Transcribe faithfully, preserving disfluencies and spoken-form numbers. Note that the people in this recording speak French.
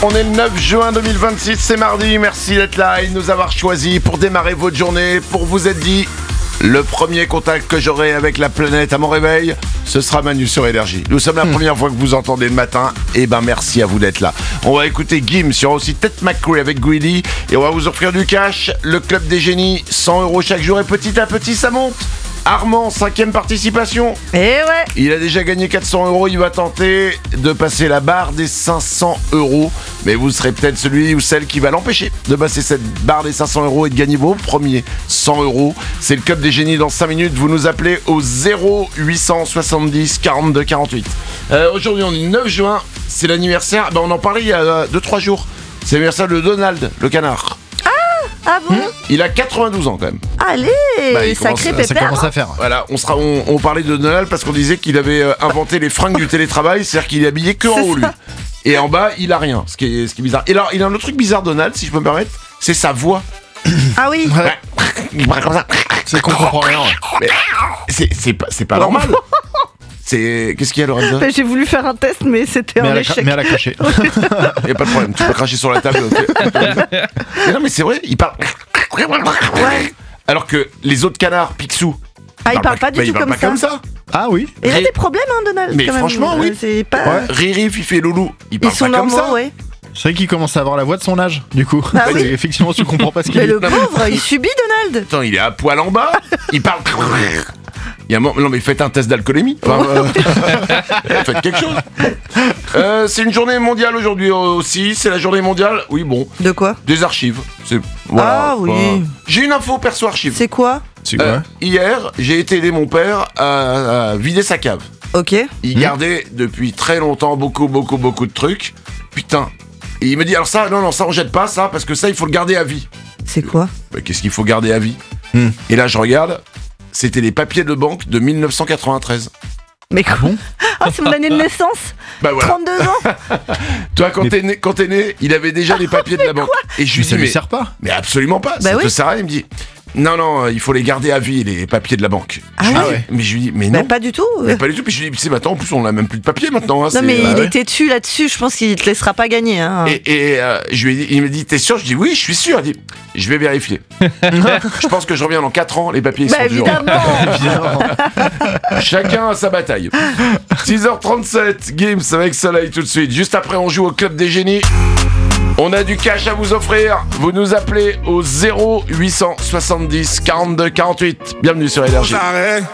On est le neuf juin deux mille vingt-six, c'est mardi, merci d'être là et de nous avoir choisis pour démarrer votre journée, pour vous être dit, le premier contact que j'aurai avec la planète à mon réveil, ce sera Manu sur Énergie. Nous sommes la mmh. première fois que vous entendez le matin, et ben merci à vous d'être là. On va écouter Gims, il y aura aussi Ted McRae avec Greedy, et on va vous offrir du cash, le Club des Génies, cent euros chaque jour, et petit à petit ça monte. Armand, cinquième participation. Eh ouais. Il a déjà gagné quatre cents euros, il va tenter de passer la barre des cinq cents euros. Mais vous serez peut-être celui ou celle qui va l'empêcher de passer cette barre des cinq cents euros et de gagner vos premiers cent euros. C'est le Club des Génies dans cinq minutes. Vous nous appelez au zéro huit cent soixante-dix quarante-deux quarante-huit. Euh, aujourd'hui, on est le neuf juin. C'est l'anniversaire. Ben, on en parlait il y a deux trois jours. C'est l'anniversaire de Donald, le canard. Ah bon? Mmh. Il a quatre-vingt-douze ans quand même. Allez, bah, sacré commence, pépère. Ça commence à faire. Voilà, on, sera, on, on parlait de Donald parce qu'on disait qu'il avait euh, inventé les fringues du télétravail, c'est-à-dire qu'il est habillé que en haut lui. Et en bas, il a rien, ce qui est, ce qui est bizarre. Et alors, il a un autre truc bizarre, Donald, si je peux me permettre, c'est sa voix. Ah oui. Ouais. Il parle comme ça. C'est qu'on comprend rien. Mais c'est, c'est pas, c'est pas normal. C'est... Qu'est-ce qu'il y a, Lorenza? Bah, j'ai voulu faire un test, mais c'était mais un elle échec. A, mais elle a craché. Il n'y a pas de problème, tu peux cracher sur la table. Mais non, mais c'est vrai, il parle... Ouais. Alors que les autres canards, Picsou... Ah, il parle pas, pas du bah, tout il parle comme, pas ça. comme ça. Ah oui. Et il a Ré... des problèmes, hein, Donald. Mais quand franchement, même. oui. Euh, c'est pas... Ouais. Riri, Fifi et Loulou, ils parlent Ils sont pas comme normaux, ça. ouais. C'est vrai qu'il commence à avoir la voix de son âge, du coup. Ah oui. Effectivement, tu comprends pas ce qu'il Mais dit. le pauvre, il subit Donald. Attends, il est à poil en bas, il parle... Il y a un moment... Non mais faites un test d'alcoolémie. Enfin, euh... faites quelque chose. Euh, c'est une journée mondiale aujourd'hui aussi. C'est la journée mondiale. Oui bon. De quoi? Des archives. C'est... Voilà, ah oui. enfin... J'ai une info perso archive. C'est quoi? C'est quoi euh, Hier, j'ai été aider mon père à, à vider sa cave. Ok. Il mmh. gardait depuis très longtemps beaucoup beaucoup beaucoup de trucs. Putain. Et il me dit alors ça non non ça on jette pas ça parce que ça il faut le garder à vie. C'est quoi? Bah, qu'est-ce qu'il faut garder à vie? mmh. Et là je regarde. C'était les papiers de banque de dix-neuf cent quatre-vingt-treize. Mais quoi? Bon ah, c'est mon année de naissance. Bah voilà. trente-deux ans. Toi, quand, mais... t'es né, quand t'es né, il avait déjà les papiers de la banque. Et je lui mais dis, ça mais lui sert pas. Mais absolument pas. Bah ça oui. te sert à rien. Il me dit, non, non, il faut les garder à vie, les papiers de la banque. Ah, je ouais. dis, ouais. Mais je lui dis, mais non. Bah, pas du tout. Mais pas du tout. Puis je lui dis, c'est maintenant, en plus, on a même plus de papier maintenant. Hein, non, c'est, mais euh, il ouais. était dessus là-dessus. Je pense qu'il te laissera pas gagner. Hein. Et, et euh, je lui ai dit, il me dit, t'es sûr? Je dis, oui, je suis sûr. Il dit, je vais vérifier. Je pense que je reviens dans quatre ans, les papiers ils bah, sont durs. évidemment. Chacun a sa bataille. six heures trente-sept, Gims avec Soleil tout de suite. Juste après, on joue au Club des Génies. On a du cash à vous offrir. Vous nous appelez au zéro huit cent soixante-dix quarante-deux quarante-huit. Bienvenue sur Énergie.